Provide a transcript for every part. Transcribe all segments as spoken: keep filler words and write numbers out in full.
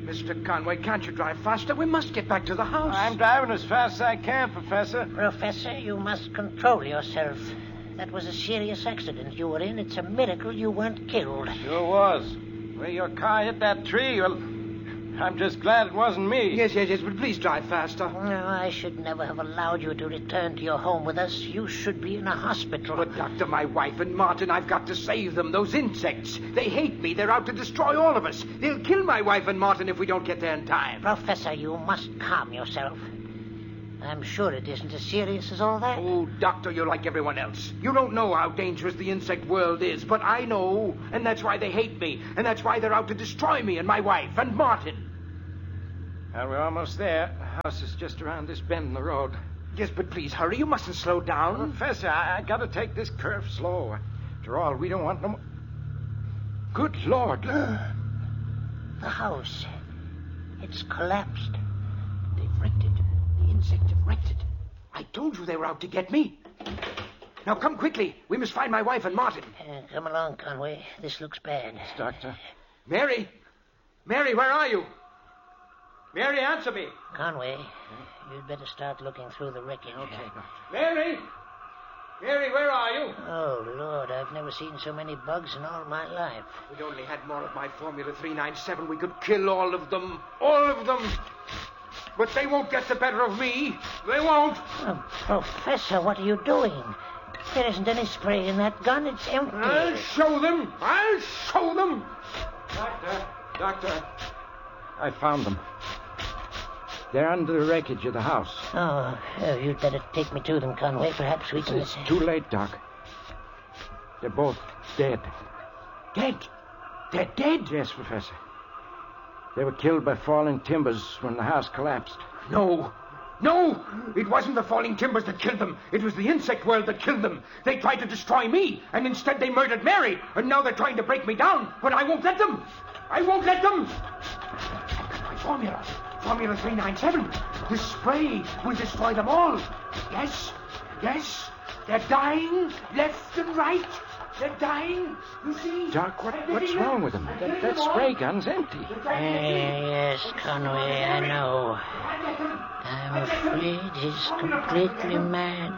Mister Conway, can't you drive faster? We must get back to the house. I'm driving as fast as I can, Professor. Professor, you must control yourself. That was a serious accident you were in. It's a miracle you weren't killed. Sure was. Where your car hit that tree, well, I'm just glad it wasn't me. Yes, yes, yes, but please drive faster. No, I should never have allowed you to return to your home with us. You should be in a hospital. But, Doctor, my wife and Martin, I've got to save them. Those insects. They hate me. They're out to destroy all of us. They'll kill my wife and Martin if we don't get there in time. Professor, you must calm yourself. I'm sure it isn't as serious as all that. Oh, Doctor, you're like everyone else. You don't know how dangerous the insect world is, but I know, and that's why they hate me, and that's why they're out to destroy me and my wife and Martin. Well, we're almost there. The house is just around this bend in the road. Yes, but please hurry. You mustn't slow down. Professor, I, I gotta take this curve slow. After all, we don't want no more... Good Lord. The house. It's collapsed. They've wrecked it. The insects have wrecked it. I told you they were out to get me. Now come quickly. We must find my wife and Martin. Uh, come along, Conway. This looks bad. Yes, Doctor. Mary? Mary, where are you? Mary, answer me. Conway, you'd better start looking through the wreckage. Okay, Doctor. Mary? Mary, where are you? Oh, Lord, I've never seen so many bugs in all my life. If we'd only had more of my Formula three ninety-seven, we could kill all of them. All of them. But they won't get the better of me. They won't. Oh, Professor, what are you doing? There isn't any spray in that gun. It's empty. I'll show them. I'll show them. Doctor, Doctor, I found them. They're under the wreckage of the house. Oh, oh, you'd better take me to them, Conway. Perhaps we can... It's too late, Doc. They're both dead. Dead? They're dead? Yes, Professor. They were killed by falling timbers when the house collapsed. No. No! It wasn't the falling timbers that killed them. It was the insect world that killed them. They tried to destroy me, and instead they murdered Mary. And now they're trying to break me down, but I won't let them. I won't let them. I've got my formula. Formula three ninety-seven. This spray will destroy them all. Yes, yes. They're dying left and right. They're dying. You see? Doc, what, what's wrong with them? That, that spray gun's empty. Uh, yes, Conway, I know. I'm afraid he's completely mad.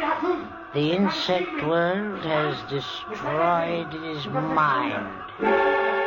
The insect world has destroyed his mind.